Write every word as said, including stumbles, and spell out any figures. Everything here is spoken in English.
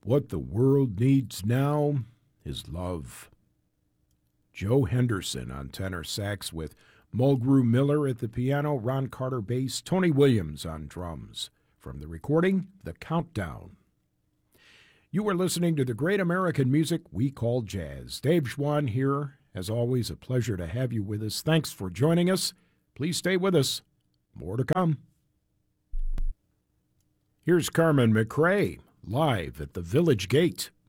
What the world needs now is love. Joe Henderson on tenor sax with Mulgrew Miller at the piano, Ron Carter bass, Tony Williams on drums. From the recording, The Countdown. You are listening to the great American music we call jazz. Dave Schwann here. As always, a pleasure to have you with us. Thanks for joining us. Please stay with us. More to come. Here's Carmen McRae, live at the Village Gate.